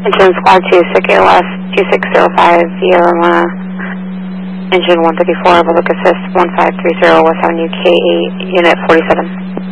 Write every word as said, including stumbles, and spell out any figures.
Engine Squad two, Sick A L S two six zero five, via Lima, Engine one thirty-four, Overlook Assist one five three zero, West Avenue, K eight, Unit forty-seven.